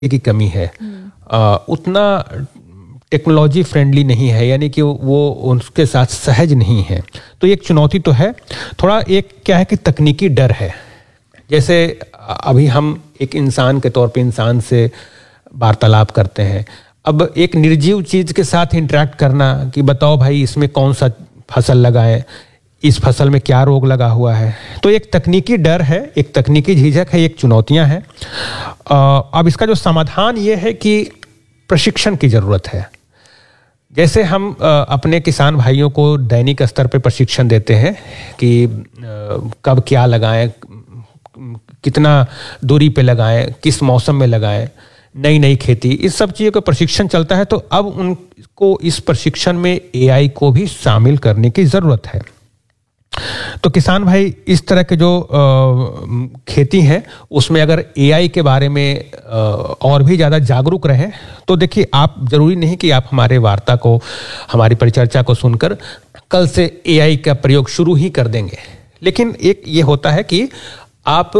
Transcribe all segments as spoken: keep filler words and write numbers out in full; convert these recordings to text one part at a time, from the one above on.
की कमी है, आ, उतना टेक्नोलॉजी फ्रेंडली नहीं है, यानी कि वो उनके साथ सहज नहीं है। तो एक चुनौती तो है। थोड़ा एक क्या है कि तकनीकी डर है। जैसे अभी हम एक इंसान के तौर पे इंसान से वार्तालाप करते हैं, अब एक निर्जीव चीज़ के साथ इंटरेक्ट करना कि बताओ भाई इसमें कौन सा फसल लगाएं, इस फसल में क्या रोग लगा हुआ है, तो एक तकनीकी डर है, एक तकनीकी झिझक है, एक चुनौतियां हैं। अब इसका जो समाधान ये है कि प्रशिक्षण की ज़रूरत है। जैसे हम अपने किसान भाइयों को दैनिक स्तर पर प्रशिक्षण देते हैं कि कब क्या लगाएं, कितना दूरी पे लगाएं, किस मौसम में लगाएं, नई नई खेती, इस सब चीज़ों का प्रशिक्षण चलता है। तो अब उनको इस प्रशिक्षण में एआई को भी शामिल करने की ज़रूरत है। तो किसान भाई इस तरह के जो आ, खेती है उसमें अगर एआई के बारे में आ, और भी ज़्यादा जागरूक रहें तो देखिए, आप ज़रूरी नहीं कि आप हमारे वार्ता को, हमारी परिचर्चा को सुनकर कल से एआई का प्रयोग शुरू ही कर देंगे। लेकिन एक ये होता है कि आप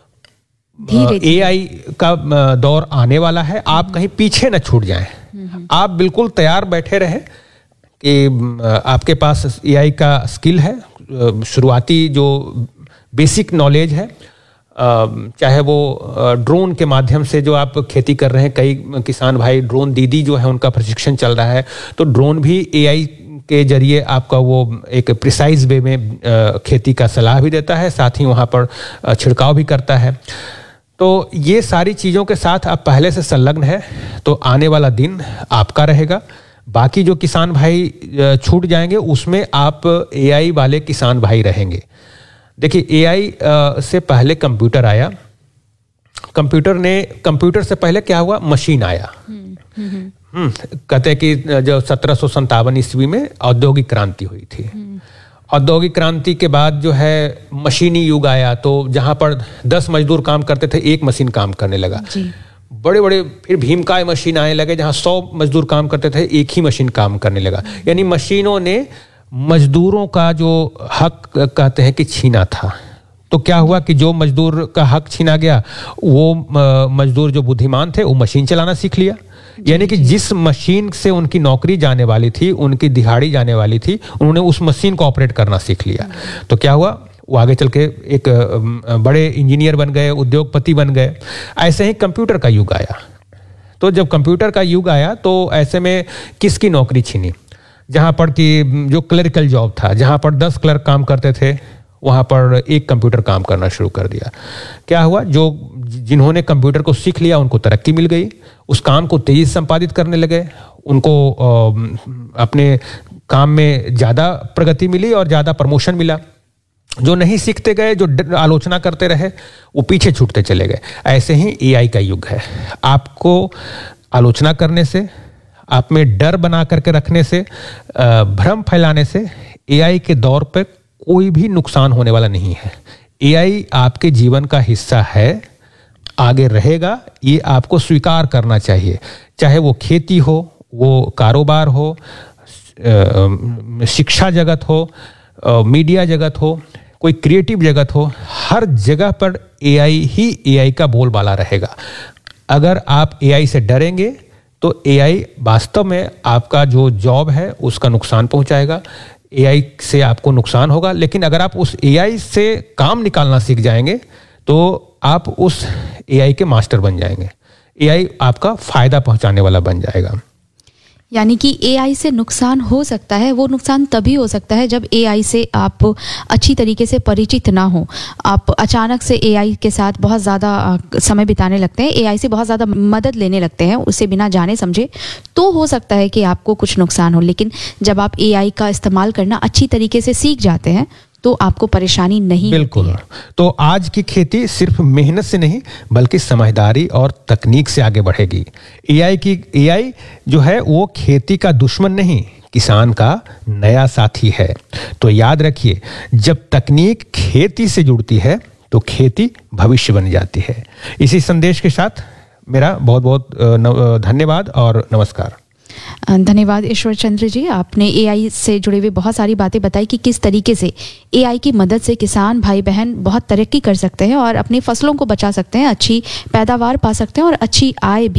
एआई का दौर आने वाला है, आप कहीं पीछे न छूट जाएं। आप बिल्कुल तैयार बैठे रहें कि आपके पास एआई का स्किल है, शुरुआती जो बेसिक नॉलेज है, चाहे वो ड्रोन के माध्यम से जो आप खेती कर रहे हैं, कई किसान भाई ड्रोन दीदी जो है उनका प्रशिक्षण चल रहा है, तो ड्रोन भी एआई के जरिए आपका वो एक प्रिसाइज वे में खेती का सलाह भी देता है, साथ ही वहाँ पर छिड़काव भी करता है। तो ये सारी चीज़ों के साथ आप पहले से संलग्न है तो आने वाला दिन आपका रहेगा। बाकी जो किसान भाई छूट जाएंगे उसमें आप एआई वाले किसान भाई रहेंगे। देखिए, एआई से पहले कंप्यूटर आया, कंप्यूटर ने कंप्यूटर से पहले क्या हुआ, मशीन आया। हम्म कहते हैं कि जो सत्रह सौ संतावन ईस्वी में औद्योगिक क्रांति हुई थी। औद्योगिक क्रांति के बाद जो है मशीनी युग आया, तो जहां पर दस मजदूर काम करते थे एक मशीन काम करने लगा। बड़े बड़े फिर भीमकाय मशीन आने लगे, जहां सौ मजदूर काम करते थे एक ही मशीन काम करने लगा। यानी मशीनों ने मजदूरों का जो हक कहते हैं कि छीना था। तो क्या हुआ कि जो मजदूर का हक छीना गया, वो मजदूर जो बुद्धिमान थे वो मशीन चलाना सीख लिया। यानी कि जिस मशीन से उनकी नौकरी जाने वाली थी, उनकी दिहाड़ी जाने वाली थी, उन्होंने उस मशीन को ऑपरेट करना सीख लिया। तो क्या हुआ, वो आगे चल के एक बड़े इंजीनियर बन गए, उद्योगपति बन गए। ऐसे ही कंप्यूटर का युग आया। तो जब कंप्यूटर का युग आया तो ऐसे में किसकी नौकरी छीनी, जहां पर कि जो क्लरिकल जॉब था, जहां पर दस क्लर्क काम करते थे, वहां पर एक कंप्यूटर काम करना शुरू कर दिया। क्या हुआ, जो जिन्होंने कंप्यूटर को सीख लिया उनको तरक्की मिल गई, उस काम को तेजी से संपादित करने लगे, उनको अपने काम में ज़्यादा प्रगति मिली और ज़्यादा प्रमोशन मिला। जो नहीं सीखते गए, जो आलोचना करते रहे, वो पीछे छूटते चले गए। ऐसे ही एआई का युग है। आपको आलोचना करने से, आप में डर बना करके रखने से, भ्रम फैलाने से एआई के दौर पे कोई भी नुकसान होने वाला नहीं है। एआई आपके जीवन का हिस्सा है, आगे रहेगा, ये आपको स्वीकार करना चाहिए। चाहे वो खेती हो, वो कारोबार हो, शिक्षा जगत हो, मीडिया जगत हो, कोई क्रिएटिव जगत हो, हर जगह पर एआई ही एआई का बोलबाला रहेगा। अगर आप एआई से डरेंगे तो एआई वास्तव में आपका जो जॉब है उसका नुकसान पहुंचाएगा, एआई से आपको नुकसान होगा। लेकिन अगर आप उस एआई से काम निकालना सीख जाएंगे तो आप उस एआई के मास्टर बन जाएंगे, एआई आपका फायदा पहुंचाने वाला बन जाएगा। यानी कि एआई से नुकसान हो सकता है, वो नुकसान तभी हो सकता है जब एआई से आप अच्छी तरीके से परिचित ना हो। आप अचानक से एआई के साथ बहुत ज़्यादा समय बिताने लगते हैं, एआई से बहुत ज़्यादा मदद लेने लगते हैं, उसे बिना जाने समझे, तो हो सकता है कि आपको कुछ नुकसान हो। लेकिन जब आप एआई का इस्तेमाल करना अच्छी तरीके से सीख जाते हैं तो आपको परेशानी नहीं। बिल्कुल। तो आज की खेती सिर्फ मेहनत से नहीं बल्कि समझदारी और तकनीक से आगे बढ़ेगी। एआई की एआई जो है वो खेती का दुश्मन नहीं, किसान का नया साथी है। तो याद रखिए, जब तकनीक खेती से जुड़ती है तो खेती भविष्य बन जाती है। इसी संदेश के साथ मेरा बहुत बहुत धन्यवाद और नमस्कार। धन्यवाद ईश्वर चंद्र जी, आपने एआई से जुड़े हुए बहुत सारी बातें बताई कि किस तरीके से एआई की मदद से किसान भाई बहन बहुत तरक्की कर सकते हैं और अपनी फसलों को बचा सकते हैं, अच्छी पैदावार पा सकते हैं और अच्छी आय भी